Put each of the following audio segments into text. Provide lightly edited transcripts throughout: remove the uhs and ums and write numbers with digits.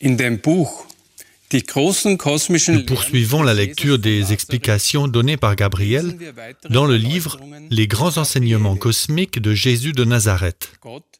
Nous poursuivons la lecture des explications données par Gabriel dans le livre « Les grands enseignements cosmiques de Jésus de Nazareth ».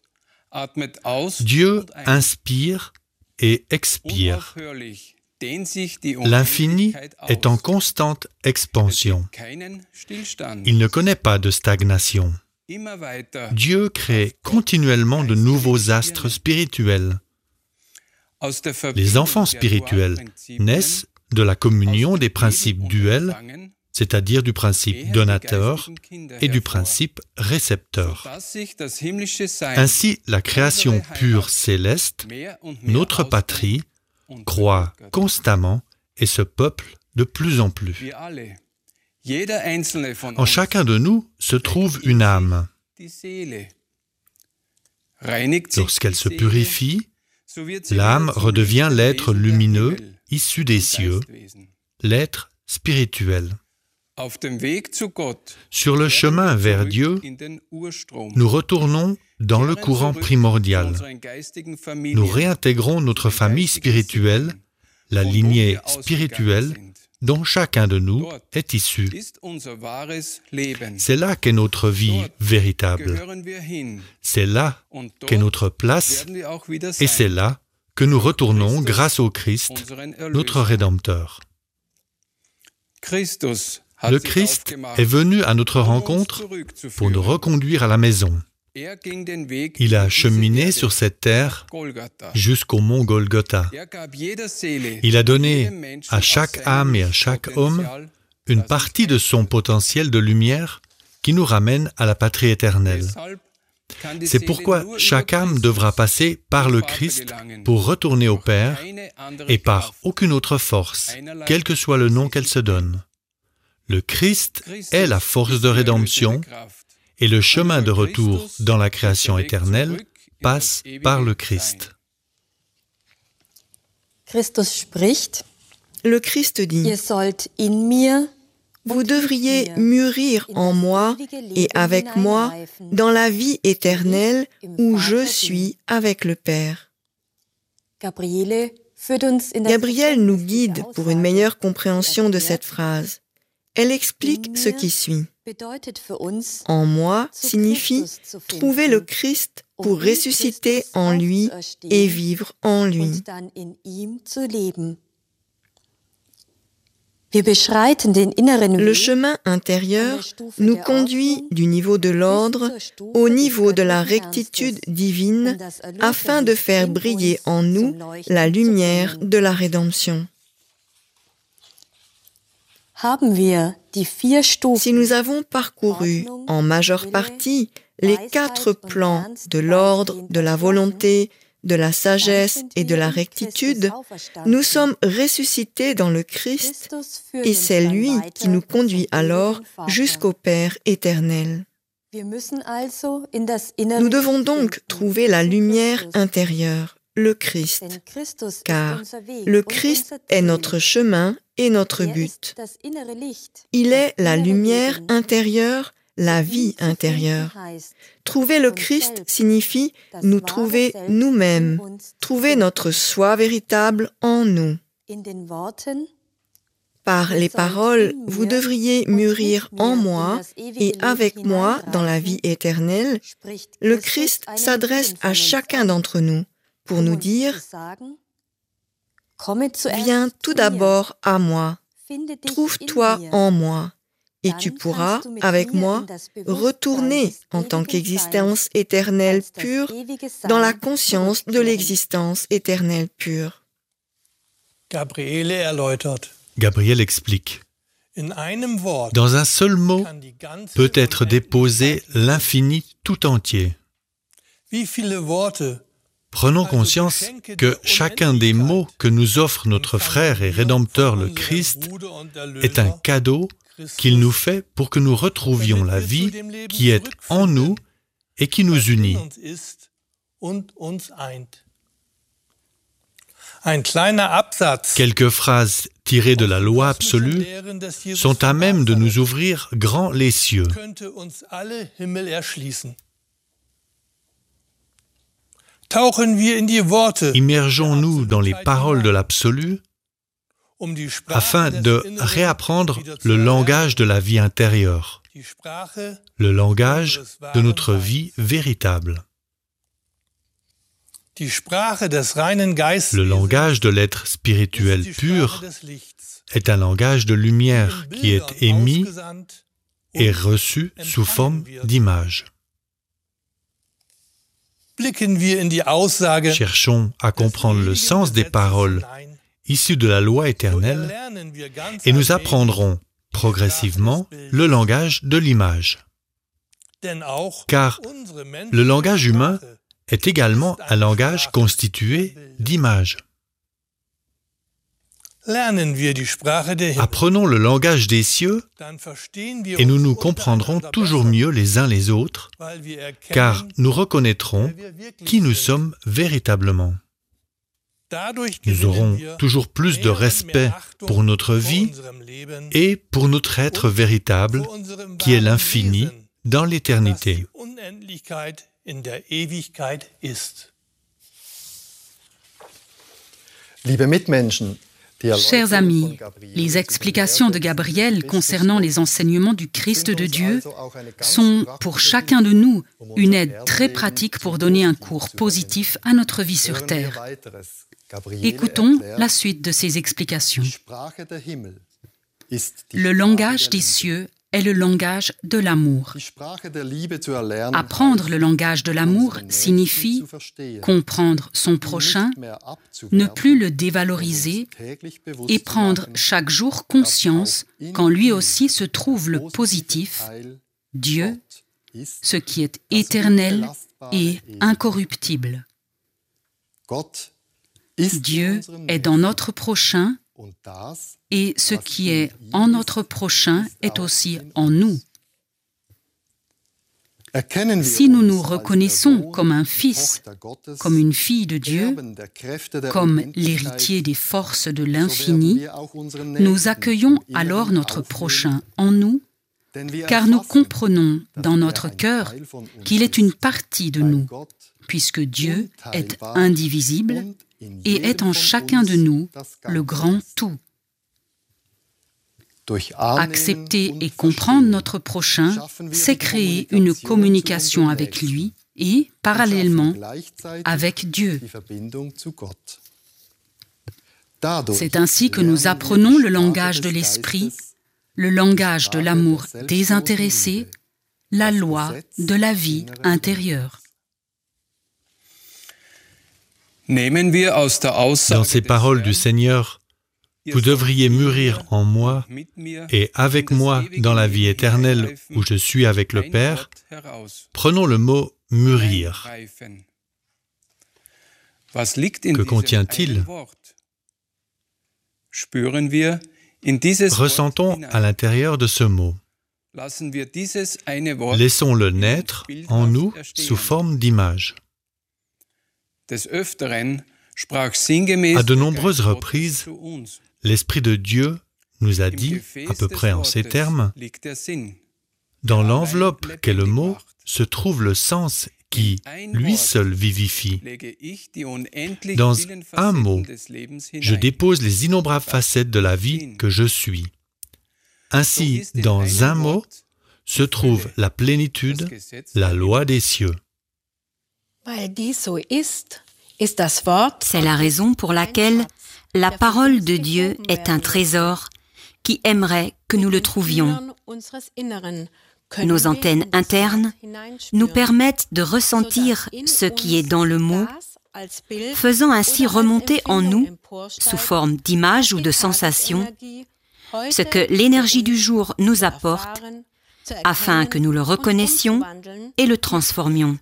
Dieu inspire et expire. L'infini est en constante expansion. Il ne connaît pas de stagnation. Dieu crée continuellement de nouveaux astres spirituels. Les enfants spirituels naissent de la communion des principes duels, c'est-à-dire du principe donateur et du principe récepteur. Ainsi, la création pure céleste, notre patrie, croît constamment et se peuple de plus en plus. En chacun de nous se trouve une âme. Lorsqu'elle se purifie, l'âme redevient l'être lumineux issu des cieux, l'être spirituel. Sur le chemin vers Dieu, nous retournons dans le courant primordial. Nous réintégrons notre famille spirituelle, la lignée spirituelle dont chacun de nous est issu. C'est là qu'est notre vie véritable. C'est là qu'est notre place et c'est là que nous retournons grâce au Christ, notre Rédempteur. Le Christ est venu à notre rencontre pour nous reconduire à la maison. Il a cheminé sur cette terre jusqu'au mont Golgotha. Il a donné à chaque âme et à chaque homme une partie de son potentiel de lumière qui nous ramène à la patrie éternelle. C'est pourquoi chaque âme devra passer par le Christ pour retourner au Père et par aucune autre force, quel que soit le nom qu'elle se donne. Le Christ est la force de rédemption et le chemin de retour dans la création éternelle passe par le Christ. Le Christ dit, « Vous devriez mûrir en moi et avec moi dans la vie éternelle où je suis avec le Père. » Gabriel nous guide pour une meilleure compréhension de cette phrase. Elle explique ce qui suit. En moi signifie trouver le Christ pour ressusciter en lui et vivre en lui. Le chemin intérieur nous conduit du niveau de l'ordre au niveau de la rectitude divine afin de faire briller en nous la lumière de la rédemption. Si nous avons parcouru en majeure partie les 4 plans de l'ordre, de la volonté, de la sagesse et de la rectitude, nous sommes ressuscités dans le Christ et c'est lui qui nous conduit alors jusqu'au Père éternel. Nous devons donc trouver la lumière intérieure, le Christ, car le Christ est notre chemin et notre but. Il est la lumière intérieure, la vie intérieure. Trouver le Christ signifie nous trouver nous-mêmes, trouver notre soi véritable en nous. Par les paroles, vous devriez mûrir en moi et avec moi dans la vie éternelle, le Christ s'adresse à chacun d'entre nous pour nous dire « Viens tout d'abord à moi, trouve-toi en moi, et tu pourras, avec moi, retourner en tant qu'existence éternelle pure dans la conscience de l'existence éternelle pure. » Gabriel explique. Dans un seul mot peut être déposé l'infini tout entier. Prenons conscience que chacun des mots que nous offre notre frère et Rédempteur le Christ est un cadeau qu'il nous fait pour que nous retrouvions la vie qui est en nous et qui nous unit. Quelques phrases tirées de la loi absolue sont à même de nous ouvrir grand les cieux. Immergeons-nous dans les paroles de l'Absolu afin de réapprendre le langage de la vie intérieure, le langage de notre vie véritable. Le langage de l'être spirituel pur est un langage de lumière qui est émis et reçu sous forme d'image. Cherchons à comprendre le sens des paroles issues de la loi éternelle et nous apprendrons progressivement le langage de l'image. Car le langage humain est également un langage constitué d'images. Apprenons le langage des cieux et nous nous comprendrons toujours mieux les uns les autres, car nous reconnaîtrons qui nous sommes véritablement. Nous aurons toujours plus de respect pour notre vie et pour notre être véritable, qui est l'infini dans l'éternité. Chers amis, les explications de Gabriel concernant les enseignements du Christ de Dieu sont pour chacun de nous une aide très pratique pour donner un cours positif à notre vie sur Terre. Écoutons la suite de ces explications. Le langage des cieux est le langage de l'amour. Apprendre le langage de l'amour signifie comprendre son prochain, ne plus le dévaloriser et prendre chaque jour conscience qu'en lui aussi se trouve le positif, Dieu, ce qui est éternel et incorruptible. Dieu est dans notre prochain et ce qui est en notre prochain est aussi en nous. Si nous nous reconnaissons comme un fils, comme une fille de Dieu, comme l'héritier des forces de l'infini, nous accueillons alors notre prochain en nous, car nous comprenons dans notre cœur qu'il est une partie de nous, puisque Dieu est indivisible et est en chacun de nous le grand tout. Accepter et comprendre notre prochain, c'est créer une communication avec lui et, parallèlement, avec Dieu. C'est ainsi que nous apprenons le langage de l'esprit, le langage de l'amour désintéressé, la loi de la vie intérieure. Dans ces paroles du Seigneur, vous devriez mûrir en moi et avec moi dans la vie éternelle où je suis avec le Père. Prenons le mot « mûrir ». Que contient-il? Ressentons à l'intérieur de ce mot. Laissons-le naître en nous sous forme d'image. À de nombreuses reprises, l'Esprit de Dieu nous a dit, à peu près en ces termes, « Dans l'enveloppe qu'est le mot se trouve le sens qui, lui seul, vivifie. Dans un mot, je dépose les innombrables facettes de la vie que je suis. Ainsi, dans un mot, se trouve la plénitude, la loi des cieux. » C'est la raison pour laquelle la parole de Dieu est un trésor qui aimerait que nous le trouvions. Nos antennes internes nous permettent de ressentir ce qui est dans le mot, faisant ainsi remonter en nous, sous forme d'images ou de sensations, ce que l'énergie du jour nous apporte, afin que nous le reconnaissions et le transformions.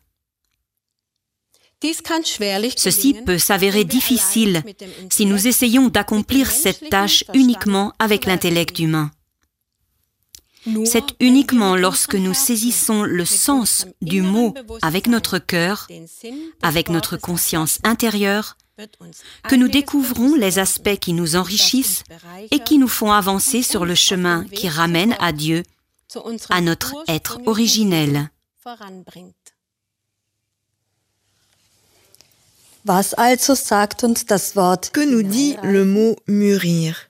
Ceci peut s'avérer difficile si nous essayons d'accomplir cette tâche uniquement avec l'intellect humain. C'est uniquement lorsque nous saisissons le sens du mot avec notre cœur, avec notre conscience intérieure, que nous découvrons les aspects qui nous enrichissent et qui nous font avancer sur le chemin qui ramène à Dieu, à notre être originel. Que nous dit le mot mûrir?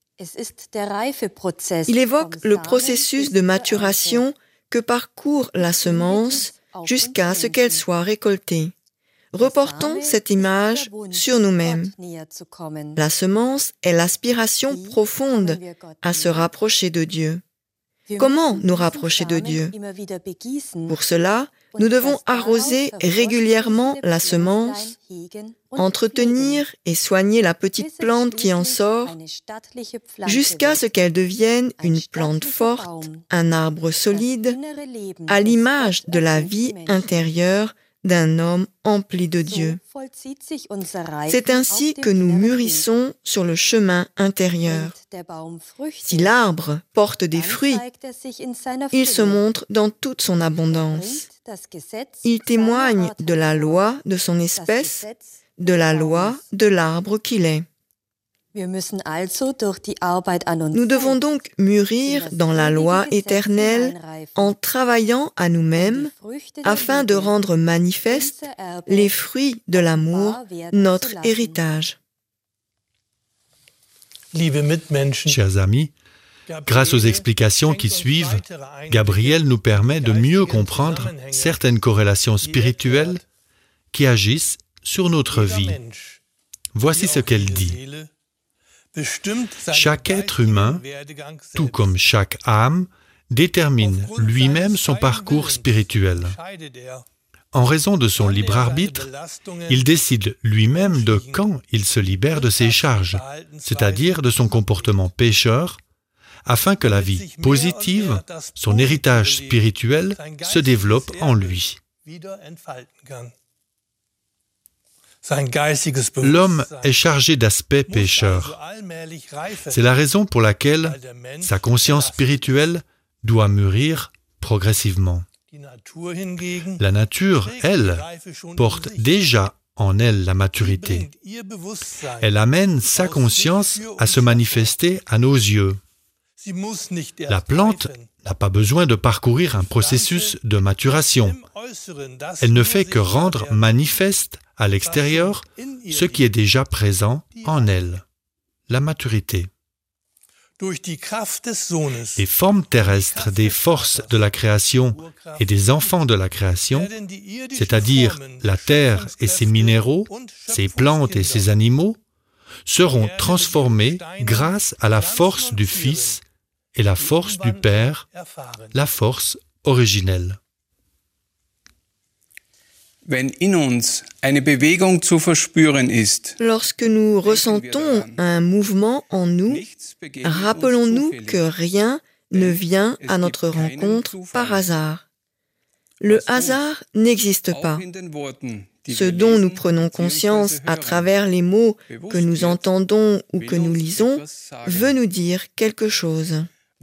Il évoque le processus de maturation que parcourt la semence jusqu'à ce qu'elle soit récoltée. Reportons cette image sur nous-mêmes. La semence est l'aspiration profonde à se rapprocher de Dieu. Comment nous rapprocher de Dieu? Pour cela, nous devons arroser régulièrement la semence, entretenir et soigner la petite plante qui en sort, jusqu'à ce qu'elle devienne une plante forte, un arbre solide, à l'image de la vie intérieure d'un homme empli de Dieu. C'est ainsi que nous mûrissons sur le chemin intérieur. Si l'arbre porte des fruits, il se montre dans toute son abondance. Il témoigne de la loi de son espèce, de la loi de l'arbre qu'il est. Nous devons donc mûrir dans la loi éternelle en travaillant à nous-mêmes afin de rendre manifestes les fruits de l'amour, notre héritage. Chers amis, grâce aux explications qui suivent, Gabriel nous permet de mieux comprendre certaines corrélations spirituelles qui agissent sur notre vie. Voici ce qu'elle dit. Chaque être humain, tout comme chaque âme, détermine lui-même son parcours spirituel. En raison de son libre arbitre, il décide lui-même de quand il se libère de ses charges, c'est-à-dire de son comportement pécheur, afin que la vie positive, son héritage spirituel, se développe en lui. L'homme est chargé d'aspects pécheurs. C'est la raison pour laquelle sa conscience spirituelle doit mûrir progressivement. La nature, elle, porte déjà en elle la maturité. Elle amène sa conscience à se manifester à nos yeux. La plante n'a pas besoin de parcourir un processus de maturation. Elle ne fait que rendre manifeste à l'extérieur ce qui est déjà présent en elle, la maturité. Les formes terrestres des forces de la création et des enfants de la création, c'est-à-dire la terre et ses minéraux, ses plantes et ses animaux, seront transformés grâce à la force du Fils et la force du Père, la force originelle. Lorsque nous ressentons un mouvement en nous, rappelons-nous que rien ne vient à notre rencontre par hasard. Le hasard n'existe pas. Ce dont nous prenons conscience à travers les mots que nous entendons ou que nous lisons veut nous dire quelque chose.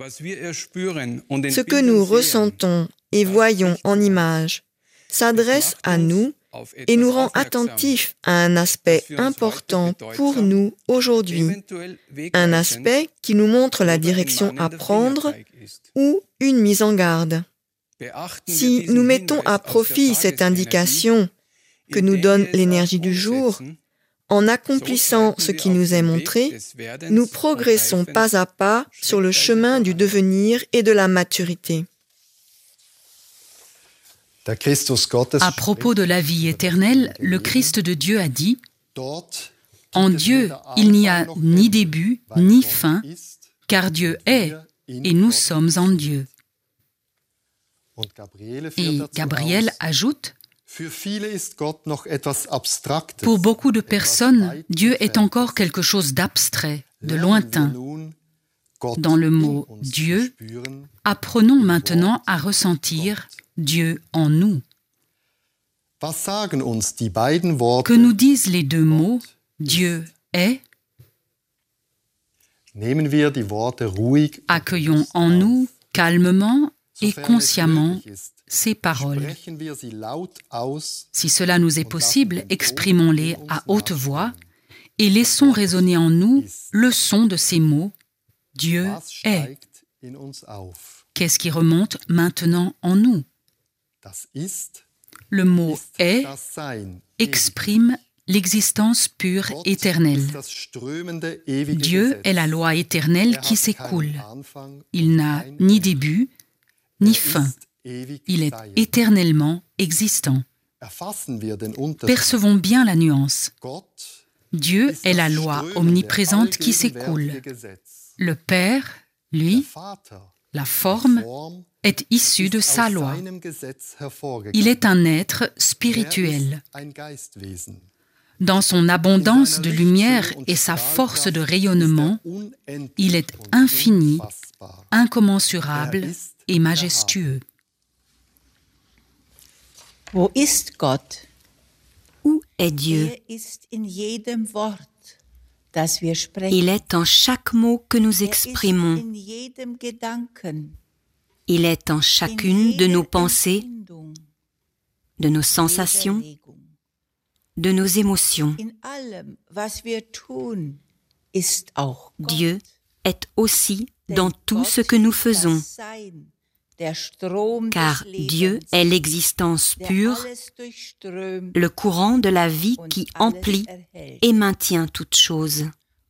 Ce que nous ressentons et voyons en images s'adresse à nous et nous rend attentifs à un aspect important pour nous aujourd'hui, un aspect qui nous montre la direction à prendre ou une mise en garde. Si nous mettons à profit cette indication que nous donne l'énergie du jour, en accomplissant ce qui nous est montré, nous progressons pas à pas sur le chemin du devenir et de la maturité. À propos de la vie éternelle, le Christ de Dieu a dit « En Dieu, il n'y a ni début, ni fin, car Dieu est, et nous sommes en Dieu. » Et Gabriel ajoute « Pour beaucoup de personnes, Dieu est encore quelque chose d'abstrait, de lointain. Dans le mot « Dieu », apprenons maintenant à ressentir Dieu en nous. Que nous disent les deux mots « Dieu est » ? Accueillons en nous, calmement et consciemment, ces paroles. Si cela nous est possible, exprimons-les à haute voix et laissons résonner en nous le son de ces mots « Dieu est ». Qu'est-ce qui remonte maintenant en nous ? Le mot « est » exprime l'existence pure éternelle. Dieu est la loi éternelle qui s'écoule. Il n'a ni début, ni fin. Il est éternellement existant. Percevons bien la nuance. Dieu est la loi omniprésente qui s'écoule. Le Père, lui, la forme, est issue de sa loi. Il est un être spirituel. Dans son abondance de lumière et sa force de rayonnement, il est infini, incommensurable et majestueux. Wo ist Gott? Où est Dieu? Il est en chaque mot que nous exprimons. Il est en chacune de nos pensées, de nos sensations, de nos émotions. Dieu est aussi dans tout ce que nous faisons, car Dieu est l'existence pure, le courant de la vie qui emplit et maintient toutes choses.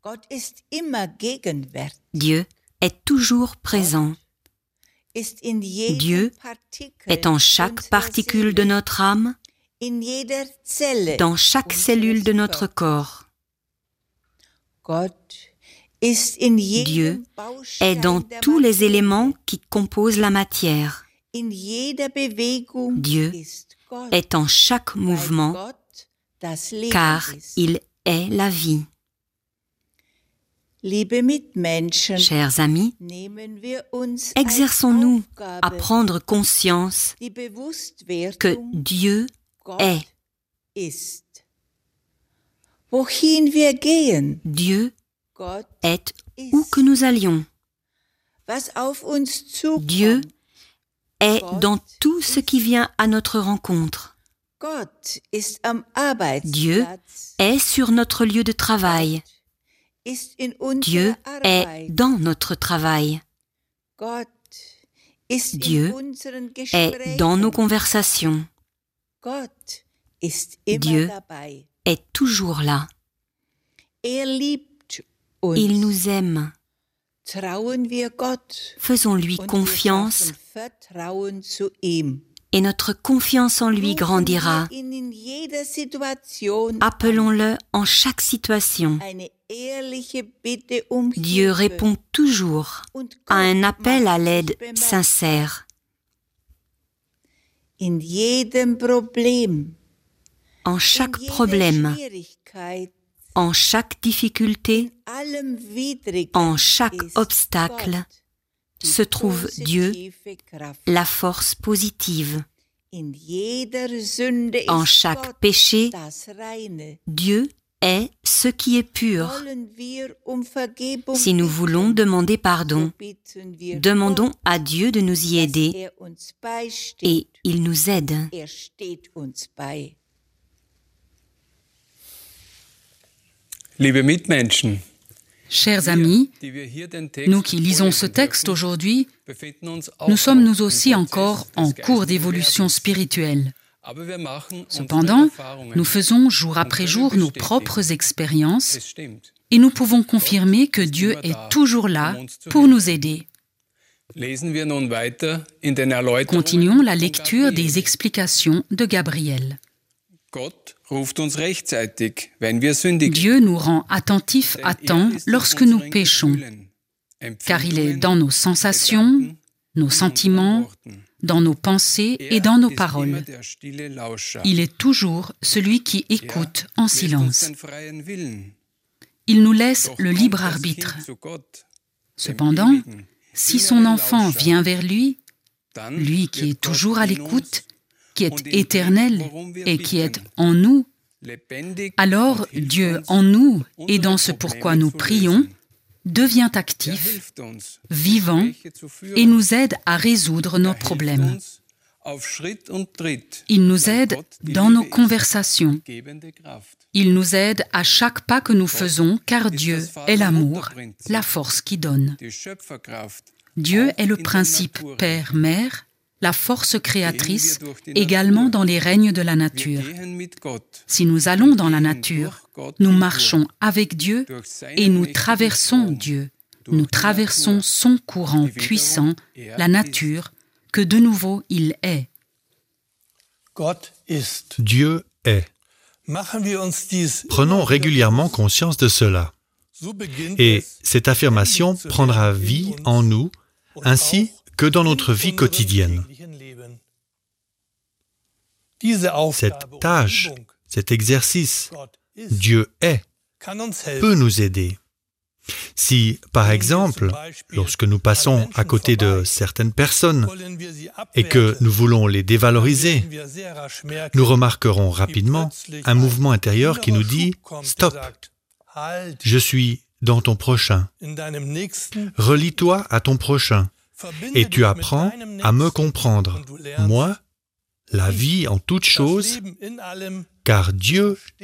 Dieu est toujours présent. Dieu est en chaque particule de notre âme, dans chaque cellule de notre corps. Dieu est dans tous les éléments qui composent la matière. Dieu est en chaque mouvement, car il est la vie. Chers amis, exerçons-nous à prendre conscience que Dieu est. Dieu est où que nous allions. Dieu est dans tout ce qui vient à notre rencontre. Dieu est sur notre lieu de travail. Dieu est dans notre travail. Dieu est dans nos conversations. Dieu est toujours là. Il nous aime. Faisons-lui confiance et notre confiance en lui grandira. Appelons-le en chaque situation. Dieu répond toujours à un appel à l'aide sincère. En chaque problème, en chaque difficulté, en chaque obstacle, se trouve Dieu, la force positive. En chaque péché, Dieu est ce qui est pur. Si nous voulons demander pardon, demandons à Dieu de nous y aider, et il nous aide. Chers amis, nous qui lisons ce texte aujourd'hui, nous sommes nous aussi encore en cours d'évolution spirituelle. Cependant, nous faisons jour après jour nos propres expériences et nous pouvons confirmer que Dieu est toujours là pour nous aider. Continuons la lecture des explications de Gabriel. Dieu nous rend attentifs à temps lorsque nous péchons, car il est dans nos sensations, nos sentiments, dans nos pensées et dans nos paroles. Il est toujours celui qui écoute en silence. Il nous laisse le libre arbitre. Cependant, si son enfant vient vers lui, lui qui est toujours à l'écoute, qui est éternel et qui est en nous, alors Dieu en nous et dans ce pourquoi nous prions devient actif, vivant et nous aide à résoudre nos problèmes. Il nous aide dans nos conversations. Il nous aide à chaque pas que nous faisons car Dieu est l'amour, la force qui donne. Dieu est le principe Père-Mère, la force créatrice également dans les règnes de la nature. Si nous allons dans la nature, nous marchons avec Dieu et nous traversons Dieu. Nous traversons son courant puissant, la nature, que de nouveau il est. Dieu est. Prenons régulièrement conscience de cela. Et cette affirmation prendra vie en nous, ainsi que dans notre vie quotidienne. Cette tâche, cet exercice, Dieu est, peut nous aider. Si, par exemple, lorsque nous passons à côté de certaines personnes et que nous voulons les dévaloriser, nous remarquerons rapidement un mouvement intérieur qui nous dit « Stop, je suis dans ton prochain. Relie-toi à ton prochain et tu apprends à me comprendre, moi, la vie en toutes choses, car Dieu est. »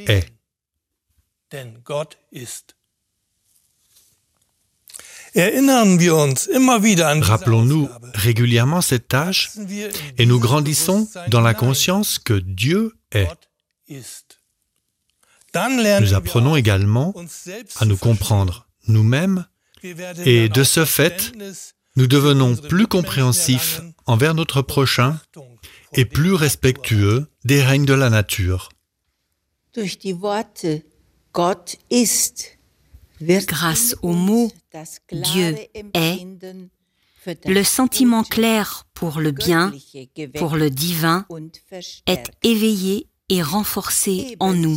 Rappelons-nous régulièrement cette tâche et nous grandissons dans la conscience que Dieu est. Nous apprenons également à nous comprendre nous-mêmes et de ce fait, nous devenons plus compréhensifs envers notre prochain et plus respectueux des règnes de la nature. Grâce au mot « Dieu est », le sentiment clair pour le bien, pour le divin, est éveillé et renforcé en nous.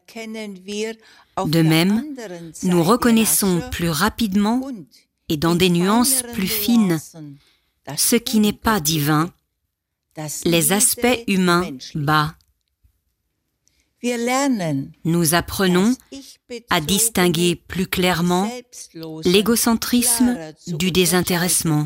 De même, nous reconnaissons plus rapidement et dans des nuances plus fines ce qui n'est pas divin, les aspects humains bas. Nous apprenons à distinguer plus clairement l'égocentrisme du désintéressement.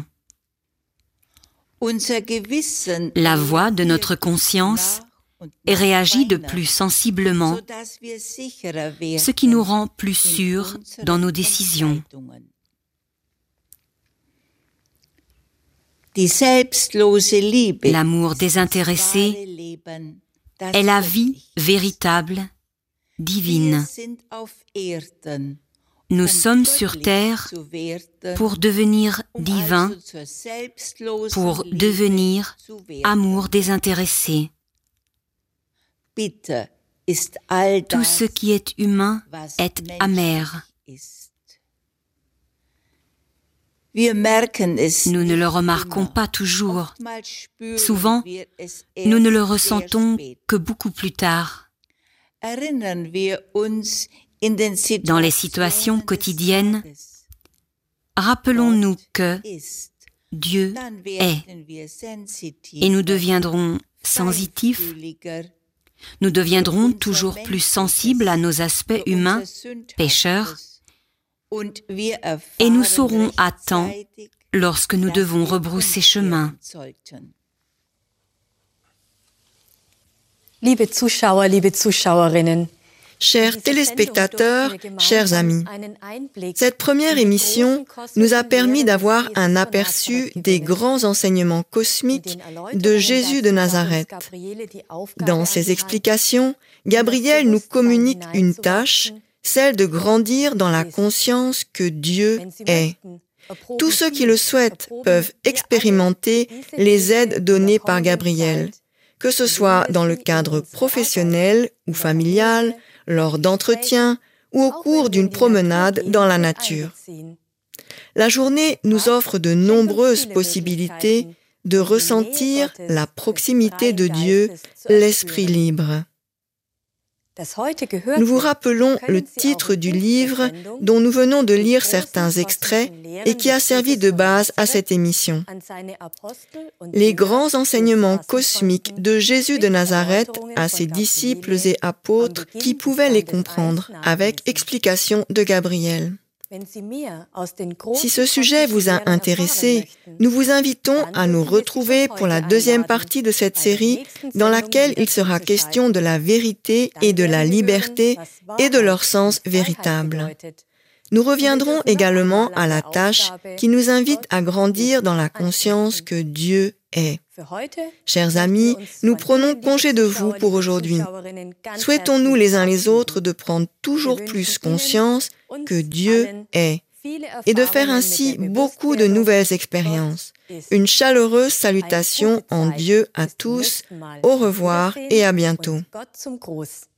La voix de notre conscience réagit de plus sensiblement, ce qui nous rend plus sûrs dans nos décisions. L'amour désintéressé est la vie véritable, divine. Nous sommes sur terre pour devenir divins, pour devenir amour désintéressé. Tout ce qui est humain est amer. Nous ne le remarquons pas toujours. Souvent, nous ne le ressentons que beaucoup plus tard. Dans les situations quotidiennes, rappelons-nous que Dieu est, et nous deviendrons sensitifs, nous deviendrons toujours plus sensibles à nos aspects humains, pécheurs, et nous saurons à temps lorsque nous devons rebrousser chemin. Liebe Zuschauer, liebe Zuschauerinnen, chers téléspectateurs, chers amis, cette première émission nous a permis d'avoir un aperçu des grands enseignements cosmiques de Jésus de Nazareth. Dans ses explications, Gabriel nous communique une tâche, celle de grandir dans la conscience que Dieu est. Tous ceux qui le souhaitent peuvent expérimenter les aides données par Gabriel, que ce soit dans le cadre professionnel ou familial, lors d'entretiens ou au cours d'une promenade dans la nature. La journée nous offre de nombreuses possibilités de ressentir la proximité de Dieu, l'Esprit libre. Nous vous rappelons le titre du livre dont nous venons de lire certains extraits et qui a servi de base à cette émission. Les grands enseignements cosmiques de Jésus de Nazareth à ses disciples et apôtres qui pouvaient les comprendre avec explication de Gabriel. Si ce sujet vous a intéressé, nous vous invitons à nous retrouver pour la deuxième partie de cette série dans laquelle il sera question de la vérité et de la liberté et de leur sens véritable. Nous reviendrons également à la tâche qui nous invite à grandir dans la conscience que Dieu est. Chers amis, nous prenons congé de vous pour aujourd'hui. Souhaitons-nous les uns les autres de prendre toujours plus conscience que Dieu est et de faire ainsi beaucoup de nouvelles expériences. Une chaleureuse salutation en Dieu à tous. Au revoir et à bientôt.